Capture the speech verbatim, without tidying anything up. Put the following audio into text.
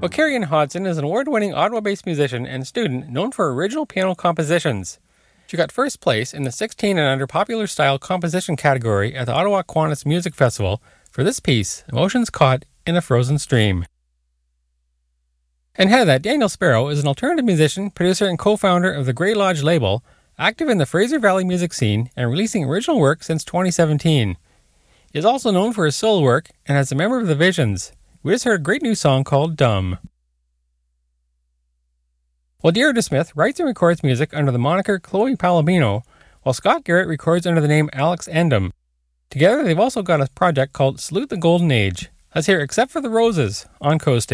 Well, Carrie Hodson is an award-winning Ottawa-based musician and student known for original piano compositions. She got first place in the sixteen and under popular style composition category at the Ottawa Kiwanis Music Festival for this piece, Emotions Caught in a Frozen Stream. And ahead of that, Daniel Sparrow is an alternative musician, producer, and co-founder of the Grey Lodge label, active in the Fraser Valley music scene and releasing original work since twenty seventeen. He is also known for his solo work and as a member of The Visions. We just heard a great new song called Dumb. Well, Deirdre Smith writes and records music under the moniker Chloe Palomino, while Scott Garrett records under the name Alex Endem. Together, they've also got a project called Salute the Golden Age. Let's hear Except for the Roses on Coasting.